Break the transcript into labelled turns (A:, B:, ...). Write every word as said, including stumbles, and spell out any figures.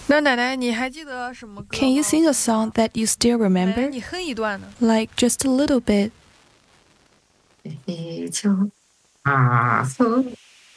A: 那奶奶，你还记得什么歌
B: Can you
A: 吗？
B: sing a song that you still
A: 奶奶，
B: remember?
A: 你哼一段呢？
B: Like just a little bit.
C: 地球啊，风。